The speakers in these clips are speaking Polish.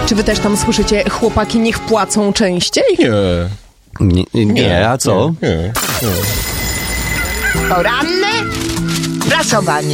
Czy wy też tam słyszycie, chłopaki niech płacą częściej? Nie, a co? Nie. Poranne prasowanie.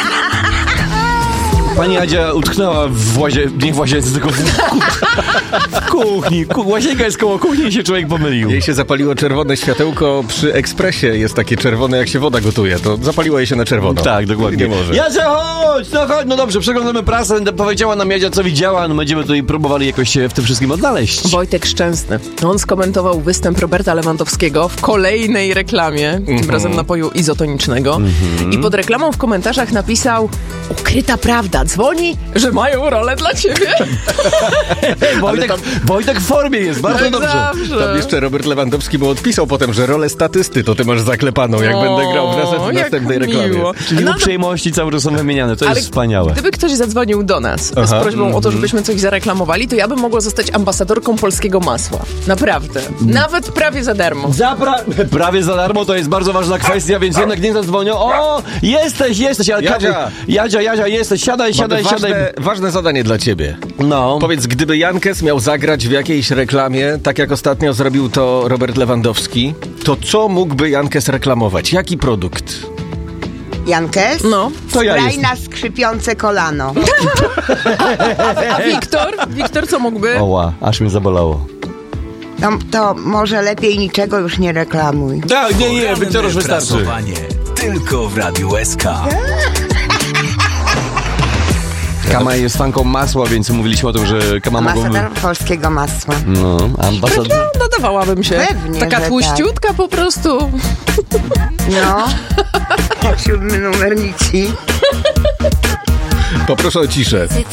Pani Jadzia utknęła w łazience, tylko w kuchni. Łazienka jest koło kuchni i się człowiek pomylił. Jej się zapaliło czerwone światełko przy ekspresie. Jest takie czerwone, jak się woda gotuje. To zapaliło jej się na czerwono. Tak, dokładnie. Nie może. Jadzia, chodź! No dobrze, przeglądamy prasę. Powiedziała nam Jadzia, co widziała. No będziemy tutaj próbowali jakoś się w tym wszystkim odnaleźć. Wojtek Szczęsny. On skomentował występ Roberta Lewandowskiego w kolejnej reklamie, tym razem napoju izotonicznego. I pod reklamą w komentarzach napisał: ukryta prawda, dzwoni, że mają rolę dla ciebie. Wojtek w formie jest, bardzo Tak dobrze. zawsze. Tam jeszcze Robert Lewandowski mu odpisał potem, że rolę statysty to ty masz zaklepaną, jak będę grał w następnej reklamie. Miło. Czyli No, uprzejmości cały czas są wymieniane, to ale jest wspaniałe. Gdyby ktoś zadzwonił do nas z prośbą o to, żebyśmy coś zareklamowali, to ja bym mogła zostać ambasadorką polskiego masła. Naprawdę. Nawet prawie za darmo. Prawie za darmo, to jest bardzo ważna kwestia, więc jednak nie zadzwonią. O, jesteś, ale Jadzia, jesteś, siadaj. Ważne zadanie dla ciebie. No. Powiedz, gdyby Jankes miał zagrać w jakiejś reklamie, tak jak ostatnio zrobił to Robert Lewandowski, to co mógłby Jankes reklamować? Jaki produkt? Jankes? No. To ja Spraj jestem. na skrzypiące kolano. A Wiktor co mógłby? Oła, aż mnie zabolało. No, to może lepiej niczego już nie reklamuj. Tak, nie, Wiktor już wystarczy. Prasowanie tylko w Radiu SK. Kama jest fanką masła, więc mówiliśmy o tym, że Kama mogłoby... Ambasador polskiego masła. No, ambasador... Nadawałabym się. Pewnie, Taka że tłuściutka po prostu. No. 7 numer nici. Poproszę o ciszę.